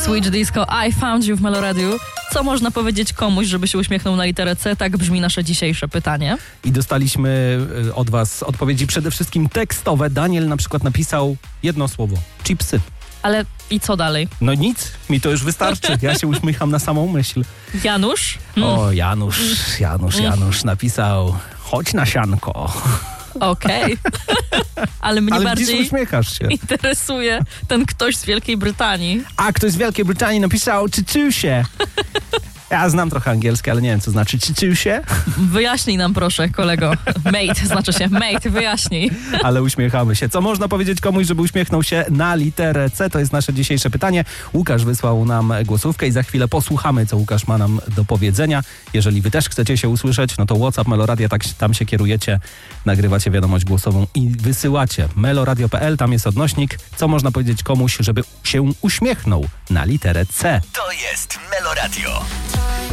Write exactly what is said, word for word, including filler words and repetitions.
Switch Disco, I Found You w Meloradiu. Co można powiedzieć komuś, żeby się uśmiechnął na literę C? Tak brzmi nasze dzisiejsze pytanie. I dostaliśmy od was odpowiedzi przede wszystkim tekstowe. Daniel na przykład napisał jedno słowo. Chipsy. Ale i co dalej? No nic, mi to już wystarczy. Ja się uśmiecham na samą myśl. Janusz? Mm. O, Janusz, Janusz, Janusz napisał chodź na sianko. Okej. Ale mnie Ale bardziej dziś uśmiechasz się. interesuje ten ktoś z Wielkiej Brytanii. A ktoś z Wielkiej Brytanii napisał czyczył się. Ja znam trochę angielski, ale nie wiem, co znaczy czyczył się. Wyjaśnij nam proszę, kolego. Mate, znaczy się mate, wyjaśnij. Ale uśmiechamy się. Co można powiedzieć komuś, żeby uśmiechnął się na literę C? To jest nasze dzisiejsze pytanie. Łukasz wysłał nam głosówkę i za chwilę posłuchamy, co Łukasz ma nam do powiedzenia. Jeżeli wy też chcecie się usłyszeć, no to WhatsApp Meloradia, tak, tam się kierujecie, nagrywacie wiadomość głosową i wysyłacie. meloradio kropka p l, tam jest odnośnik. Co można powiedzieć komuś, żeby się uśmiechnął na literę C? To jest Meloradio.